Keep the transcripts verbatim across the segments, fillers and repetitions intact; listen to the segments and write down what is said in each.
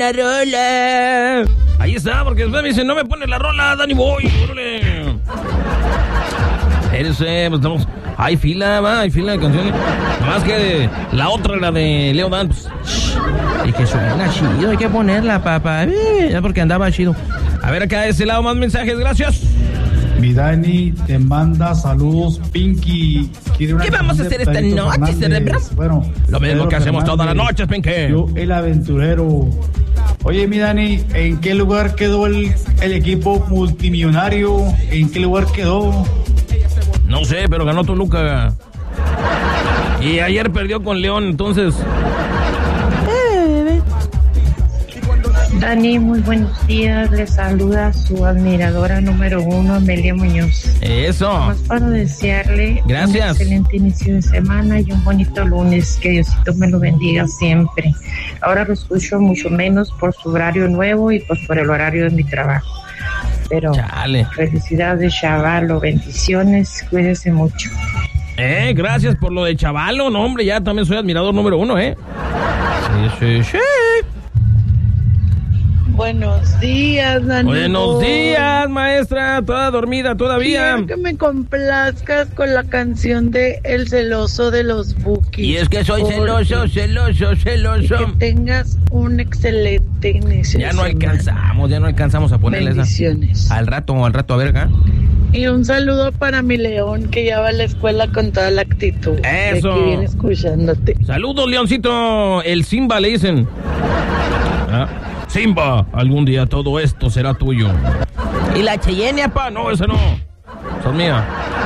esta rola. Ahí está, porque después me dicen, no me pones la rola, Danny Boy. Órale. Espérese, pues estamos... Hay fila, va, hay fila de canciones. Más que de... la otra, la de Leo Dan. Pues, y que suena chido, hay que ponerla, papá. Eh, ya porque andaba chido. A ver, acá de ese lado más mensajes, gracias. Mi Dani te manda saludos, Pinky. ¿Qué vamos a hacer esta noche, cerebro? Bueno, lo mismo que hacemos todas las noches, Pinky. Yo, el aventurero. Oye, mi Dani, ¿en qué lugar quedó el, el equipo multimillonario? ¿En qué lugar quedó? No sé, pero ganó Toluca. Y ayer perdió con León, entonces... Dani, muy buenos días. Les saluda su admiradora número uno, Amelia Muñoz. Eso. Vamos para desearle Gracias. un excelente inicio de semana y un bonito lunes. Que Diosito me lo bendiga siempre. Ahora lo escucho mucho menos por su horario nuevo y pues por el horario de mi trabajo. Pero Chale. Felicidades, chavalo, bendiciones, cuídese mucho. Eh, gracias por lo de chavalo, no hombre, ya también soy admirador número uno, eh. Sí, sí, sí. Buenos días, Dani. Buenos días, maestra, toda dormida todavía. Quiero que me complazcas con la canción de El celoso de los Bukis. Y es que soy celoso, celoso, celoso. Y que tengas un excelente inicio. Ya no alcanzamos, ya no alcanzamos a ponerle Bendiciones. esa. Al rato, al rato, a ver, acá. Y un saludo para mi León, que ya va a la escuela con toda la actitud. Eso. De aquí viene escuchándote. Saludos, Leoncito. El Simba le dicen. ¿Ah? Simba, algún día todo esto será tuyo. ¿Y la Cheyenne, papá? No, esa no. Esa es mía.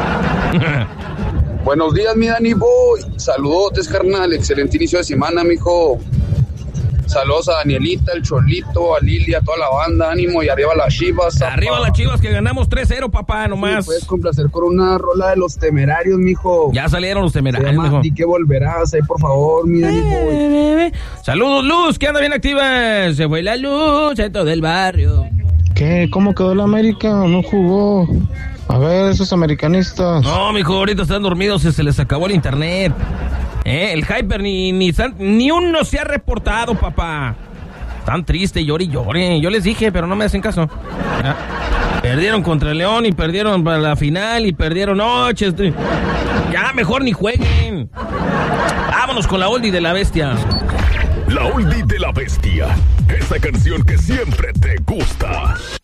Buenos días, mi Dani Boy. Saludotes, carnal. Excelente inicio de semana, mijo. Saludos a Danielita, el Cholito, a Lilia, a toda la banda. Ánimo y arriba las Chivas. Arriba las Chivas, que ganamos tres cero, papá, nomás. Sí, puedes complacer con una rola de Los Temerarios, mijo. Ya salieron Los Temerarios, mijo. ¿Y que volverás? Ahí, por favor, mi Dani Boy. Saludos, Luz, que anda bien activa. Se fue la luz en todo el barrio. ¿Qué? ¿Cómo quedó la América? No jugó. A ver, esos americanistas. No, mijo, ahorita están dormidos y se les acabó el internet. Eh, el Hyper ni, ni, ni uno se ha reportado, papá. Tan triste, llore y llore. Yo les dije, pero no me hacen caso. Ya. Perdieron contra el León y perdieron para la final y perdieron noches. Ya, mejor ni jueguen. Vámonos con la oldie de la bestia. La oldie de la bestia. Esa canción que siempre te gusta.